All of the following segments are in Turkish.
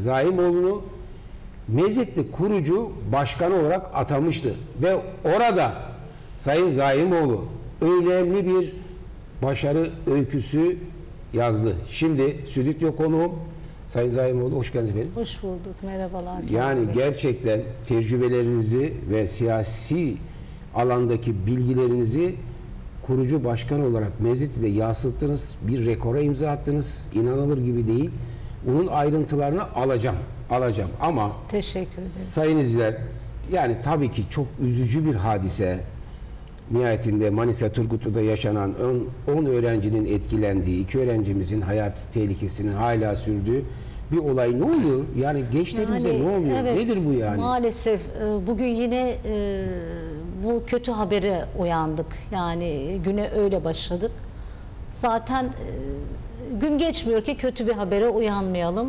Zaimoğlu'nu Mezitli kurucu başkanı olarak atamıştı. Ve orada Sayın Zaimoğlu önemli bir başarı öyküsü yazdı. Şimdi stüdyo konuğum Sayın Zaimoğlu, hoş geldiniz efendim. Hoş bulduk, merhabalar. Yani gerçekten tecrübelerinizi ve siyasi alandaki bilgilerinizi kurucu başkan olarak Mezitli'de yansıttınız. Bir rekora imza attınız. İnanılır gibi değil. Bunun ayrıntılarını alacağım ama teşekkür ederim. Sayın izleyiciler, yani tabii ki çok üzücü bir hadise. Nihayetinde Manisa Turgutlu'da yaşanan 10 öğrencinin etkilendiği, 2 öğrencimizin hayat tehlikesinin hala sürdüğü bir olay. Ne oluyor? Yani gençlerimize ne oluyor? Evet, nedir bu yani? Maalesef bugün yine bu kötü habere uyandık. Yani güne öyle başladık. Zaten gün geçmiyor ki kötü bir habere uyanmayalım.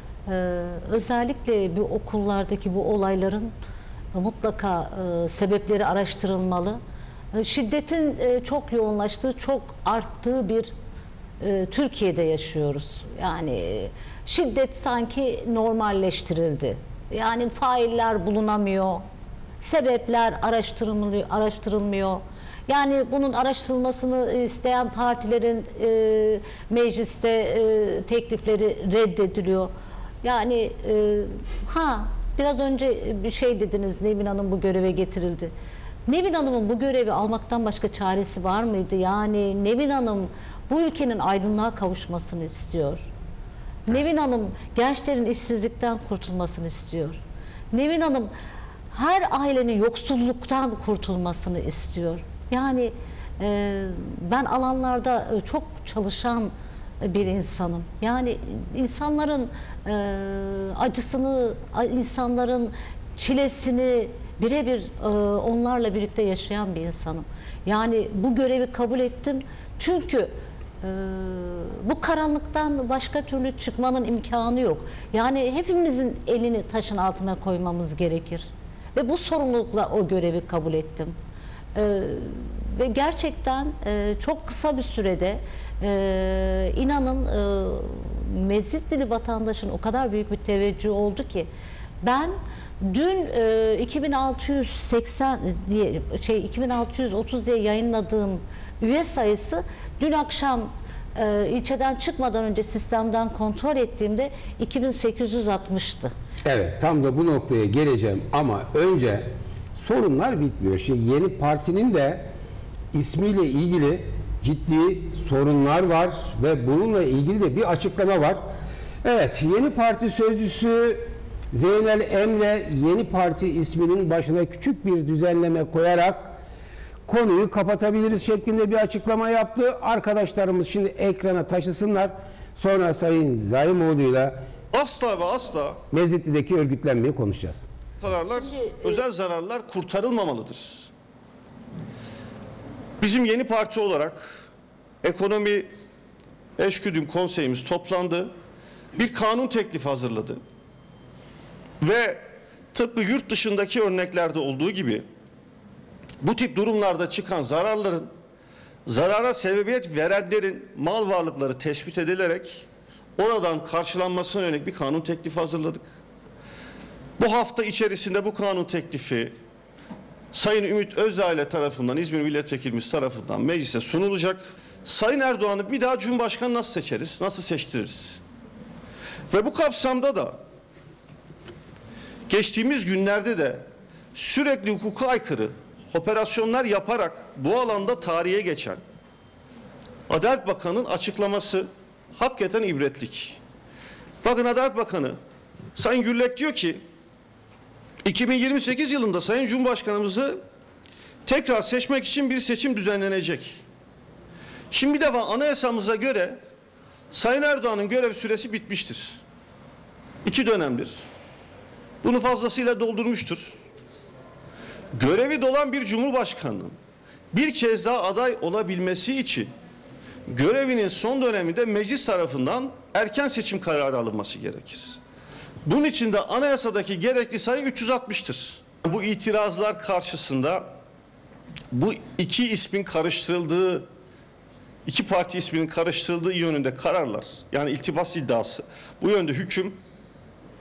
Özellikle bu okullardaki bu olayların mutlaka sebepleri araştırılmalı. Şiddetin çok yoğunlaştığı, çok arttığı bir Türkiye'de yaşıyoruz. Yani şiddet sanki normalleştirildi. Yani failler bulunamıyor, sebepler araştırılmıyor. Yani bunun araştırılmasını isteyen partilerin mecliste teklifleri reddediliyor. Yani biraz önce bir şey dediniz, Nevin Hanım bu göreve getirildi. Nevin Hanım'ın bu görevi almaktan başka çaresi var mıydı? Yani Nevin Hanım bu ülkenin aydınlığa kavuşmasını istiyor. Nevin Hanım gençlerin işsizlikten kurtulmasını istiyor. Nevin Hanım her ailenin yoksulluktan kurtulmasını istiyor. Yani ben alanlarda çok çalışan bir insanım. Yani insanların acısını, insanların çilesini birebir onlarla birlikte yaşayan bir insanım. Yani bu görevi kabul ettim. Çünkü bu karanlıktan başka türlü çıkmanın imkanı yok. Yani hepimizin elini taşın altına koymamız gerekir. Ve bu sorumlulukla o görevi kabul ettim. Ve gerçekten çok kısa bir sürede inanın Mezitli vatandaşın o kadar büyük bir teveccühü oldu ki ben dün 2630 diye yayınladığım üye sayısı dün akşam ilçeden çıkmadan önce sistemden kontrol ettiğimde 2860'tı. Evet, tam da bu noktaya geleceğim ama önce sorunlar bitmiyor. Şimdi yeni partinin de ismiyle ilgili ciddi sorunlar var ve bununla ilgili de bir açıklama var. Evet, yeni parti sözcüsü Zeynel Emre yeni parti isminin başına küçük bir düzenleme koyarak konuyu kapatabiliriz şeklinde bir açıklama yaptı. Arkadaşlarımız şimdi ekrana taşısınlar. Sonra Sayın Zaimoğlu'yla asla ve asla Mezitli'deki örgütlenmeyi konuşacağız. Özel zararlar kurtarılmamalıdır. Bizim yeni parti olarak Ekonomi Eşgüdüm Konseyimiz toplandı. Bir kanun teklifi hazırladı. Ve tıpkı yurt dışındaki örneklerde olduğu gibi bu tip durumlarda çıkan zararların, zarara sebebiyet verenlerin mal varlıkları tespit edilerek oradan karşılanmasına yönelik bir kanun teklifi hazırladık. Bu hafta içerisinde bu kanun teklifi Sayın Ümit Özdağ tarafından, İzmir Milletvekilimiz tarafından meclise sunulacak. Sayın Erdoğan'ı bir daha Cumhurbaşkanı nasıl seçeriz, nasıl seçtiririz? Ve bu kapsamda da geçtiğimiz günlerde de sürekli hukuka aykırı operasyonlar yaparak bu alanda tarihe geçen Adalet Bakanı'nın açıklaması hakikaten ibretlik. Bakın Adalet Bakanı Sayın Gürlek diyor ki 2028 yılında Sayın Cumhurbaşkanımızı tekrar seçmek için bir seçim düzenlenecek. Şimdi bir defa anayasamıza göre Sayın Erdoğan'ın görev süresi bitmiştir. 2 dönemdir. Bunu fazlasıyla doldurmuştur. Görevi dolan bir cumhurbaşkanının bir kez daha aday olabilmesi için görevinin son döneminde meclis tarafından erken seçim kararı alınması gerekir. Bunun için de anayasadaki gerekli sayı 360'tır. Bu itirazlar karşısında bu iki ismin karıştırıldığı, iki parti isminin karıştırıldığı yönünde kararlar, yani iltibas iddiası, bu yönde hüküm